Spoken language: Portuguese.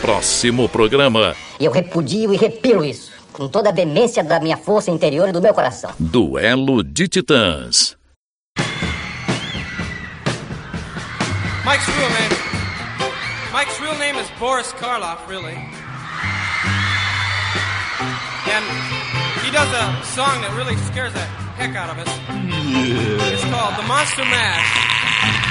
próximo programa. Eu repudio e repilo isso, com toda a demência da minha força interior e do meu coração. Duelo de Titãs. Mike's real name is Boris Karloff, really. And he does a song that really scares the heck out of us. It's called The Monster Mash.